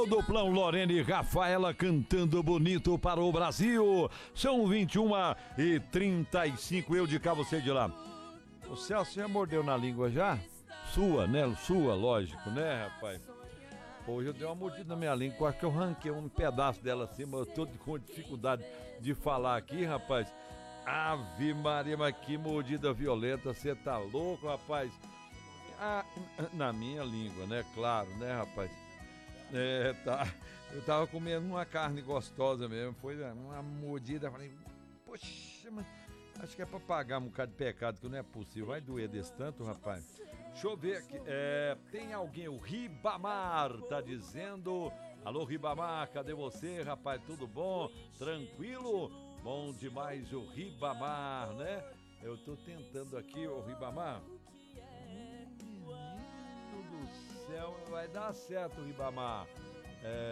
duplão Lorena e Rafaela cantando bonito para o Brasil. São 21h35, eu de cá, você de lá. O Celso já mordeu na língua já? Sua, né? Sua, lógico, né, rapaz? Hoje eu dei uma mordida na minha língua, quase que eu ranquei um pedaço dela assim, mas eu tô com dificuldade de falar aqui, rapaz. Ave Maria, mas que mordida violenta, você tá louco, rapaz? Ah, na minha língua, né? Claro, né, rapaz? Tá. Eu tava comendo uma carne gostosa mesmo, foi uma mordida, falei, poxa, mas acho que é pra pagar um bocado de pecado, que não é possível, vai doer desse tanto, rapaz. Deixa eu ver aqui, tem alguém, o Ribamar tá dizendo, alô Ribamar, cadê você, rapaz, tudo bom? Tranquilo? Bom demais o Ribamar, né? Eu tô tentando aqui, o Ribamar. Menino do céu, vai dar certo, Ribamar.